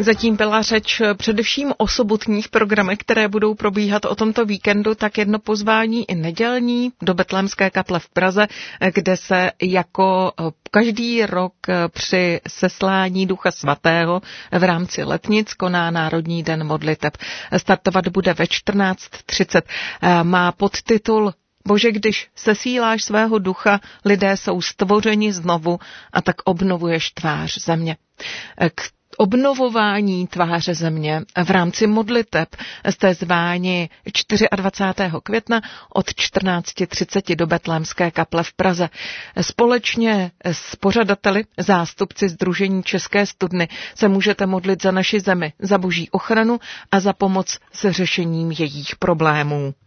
Zatím byla řeč především o sobotních programech, které budou probíhat o tomto víkendu, tak jedno pozvání i nedělní do Betlémské kaple v Praze, kde se jako každý rok při seslání Ducha Svatého v rámci letnic koná Národní den modliteb. Startovat bude ve 14:30. Má podtitul Bože, když sesíláš svého ducha, lidé jsou stvořeni znovu a tak obnovuješ tvář země. K obnovování tváře země v rámci modliteb jste zváni 24. května od 14:30 do Betlémské kaple v Praze. Společně s pořadateli, zástupci Sdružení České studny, se můžete modlit za naši zemi, za boží ochranu a za pomoc s řešením jejích problémů.